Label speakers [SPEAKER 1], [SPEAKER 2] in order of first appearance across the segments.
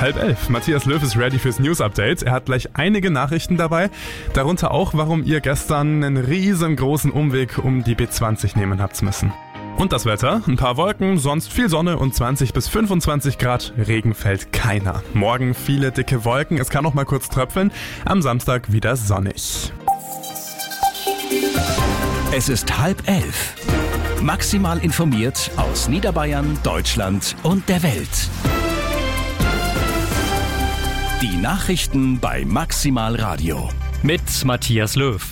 [SPEAKER 1] 10:30. Matthias Löw ist ready fürs News-Update. Er hat gleich einige Nachrichten dabei. Darunter auch, warum ihr gestern einen riesengroßen Umweg um die B20 nehmen habt müssen. Und das Wetter? Ein paar Wolken, sonst viel Sonne und 20 bis 25 Grad. Regen fällt keiner. Morgen viele dicke Wolken, es kann noch mal kurz tröpfeln. Am Samstag wieder sonnig.
[SPEAKER 2] Es ist 10:30. Maximal informiert aus Niederbayern, Deutschland und der Welt. Die Nachrichten bei Maximal Radio.
[SPEAKER 3] Mit Matthias Löw.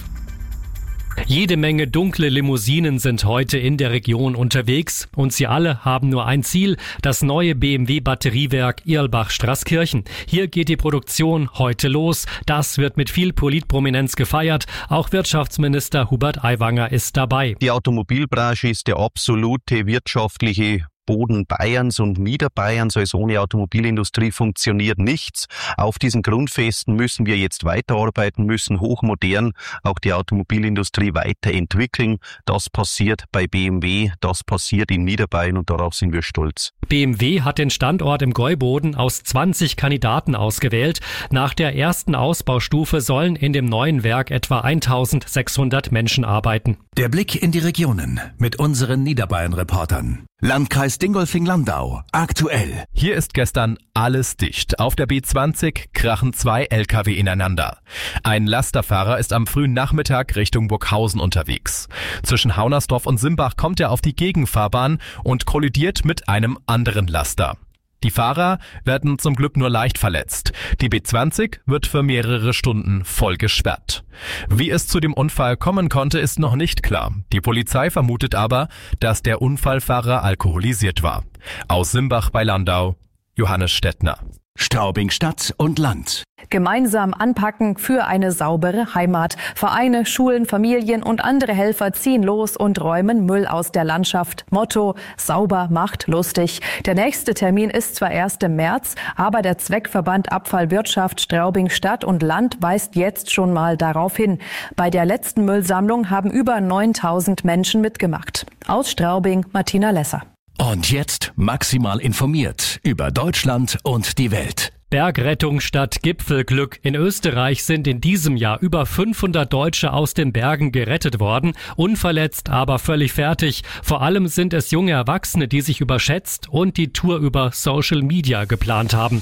[SPEAKER 3] Jede Menge dunkle Limousinen sind heute in der Region unterwegs und sie alle haben nur ein Ziel, das neue BMW-Batteriewerk Irlbach-Straßkirchen. Hier geht die Produktion heute los. Das wird mit viel Politprominenz gefeiert. Auch Wirtschaftsminister Hubert Aiwanger ist dabei.
[SPEAKER 4] Die Automobilbranche ist der absolute wirtschaftliche Boden Bayerns und Niederbayerns, also ohne Automobilindustrie funktioniert nichts. Auf diesen Grundfesten müssen wir jetzt weiterarbeiten, müssen hochmodern auch die Automobilindustrie weiterentwickeln. Das passiert bei BMW, das passiert in Niederbayern und darauf sind wir stolz.
[SPEAKER 3] BMW hat den Standort im Gäuboden aus 20 Kandidaten ausgewählt. Nach der ersten Ausbaustufe sollen in dem neuen Werk etwa 1600 Menschen arbeiten.
[SPEAKER 2] Der Blick in die Regionen mit unseren Niederbayern-Reportern. Landkreis Dingolfing-Landau, aktuell.
[SPEAKER 5] Hier ist gestern alles dicht. Auf der B20 krachen 2 LKW ineinander. Ein Lasterfahrer ist am frühen Nachmittag Richtung Burghausen unterwegs. Zwischen Haunersdorf und Simbach kommt er auf die Gegenfahrbahn und kollidiert mit einem anderen Laster. Die Fahrer werden zum Glück nur leicht verletzt. Die B20 wird für mehrere Stunden voll gesperrt. Wie es zu dem Unfall kommen konnte, ist noch nicht klar. Die Polizei vermutet aber, dass der Unfallfahrer alkoholisiert war. Aus Simbach bei Landau, Johannes Stettner.
[SPEAKER 2] Straubing Stadt und Land.
[SPEAKER 6] Gemeinsam anpacken für eine saubere Heimat. Vereine, Schulen, Familien und andere Helfer ziehen los und räumen Müll aus der Landschaft. Motto: Sauber macht lustig. Der nächste Termin ist zwar erst im März, aber der Zweckverband Abfallwirtschaft Straubing Stadt und Land weist jetzt schon mal darauf hin. Bei der letzten Müllsammlung haben über 9000 Menschen mitgemacht. Aus Straubing, Martina Lesser.
[SPEAKER 2] Und jetzt maximal informiert über Deutschland und die Welt.
[SPEAKER 3] Bergrettung statt Gipfelglück. In Österreich sind in diesem Jahr über 500 Deutsche aus den Bergen gerettet worden. Unverletzt, aber völlig fertig. Vor allem sind es junge Erwachsene, die sich überschätzt und die Tour über Social Media geplant haben.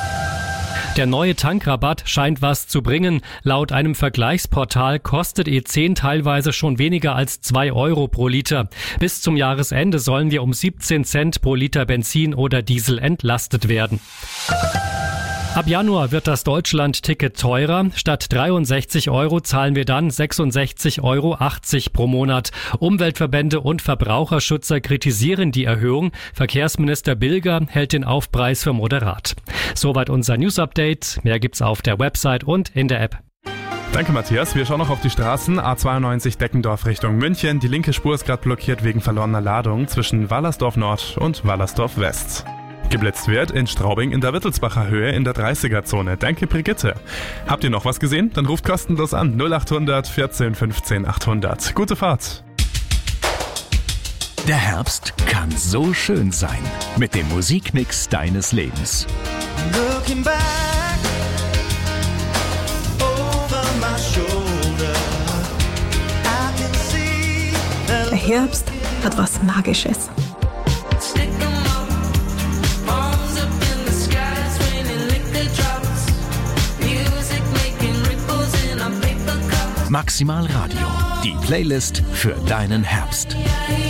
[SPEAKER 3] Der neue Tankrabatt scheint was zu bringen. Laut einem Vergleichsportal kostet E10 teilweise schon weniger als 2 Euro pro Liter. Bis zum Jahresende sollen wir um 17 Cent pro Liter Benzin oder Diesel entlastet werden. Ab Januar wird das Deutschland-Ticket teurer. Statt 63 Euro zahlen wir dann 66,80 Euro pro Monat. Umweltverbände und Verbraucherschützer kritisieren die Erhöhung. Verkehrsminister Bilger hält den Aufpreis für moderat. Soweit unser News-Update. Mehr gibt's auf der Website und in der App.
[SPEAKER 1] Danke Matthias, wir schauen noch auf die Straßen. A92 Deckendorf Richtung München. Die linke Spur ist gerade blockiert wegen verlorener Ladung zwischen Wallersdorf Nord und Wallersdorf West. Geblitzt wird in Straubing in der Wittelsbacher Höhe in der 30er-Zone. Danke Brigitte. Habt ihr noch was gesehen? Dann ruft kostenlos an 0800 14 15 800. Gute Fahrt.
[SPEAKER 2] Der Herbst kann so schön sein mit dem Musikmix deines Lebens.
[SPEAKER 7] Looking back over my shoulder, I can see
[SPEAKER 8] Der Herbst hat was Magisches.
[SPEAKER 2] Maximal Radio, die Playlist für deinen Herbst.